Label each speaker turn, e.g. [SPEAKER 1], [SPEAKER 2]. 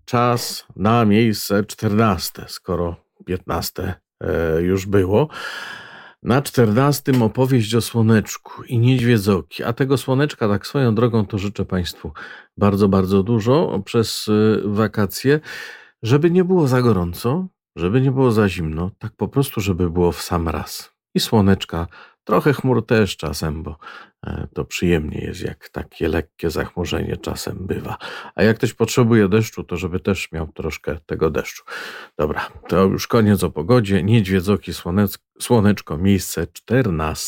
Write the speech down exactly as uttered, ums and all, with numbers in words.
[SPEAKER 1] czas na miejsce czternaste, skoro piętnaste e, już było. Na czternastym opowieść o słoneczku i niedźwiedzoki. A tego słoneczka, tak swoją drogą, to życzę Państwu bardzo, bardzo dużo przez y, wakacje, żeby nie było za gorąco, żeby nie było za zimno, tak po prostu, żeby było w sam raz. I słoneczka, trochę chmur też czasem, bo e, to przyjemnie jest, jak takie lekkie zachmurzenie czasem bywa. A jak ktoś potrzebuje deszczu, to żeby też miał troszkę tego deszczu. Dobra, to już koniec o pogodzie. Niedźwiedzoki, słonec- słoneczko, miejsce czternaste.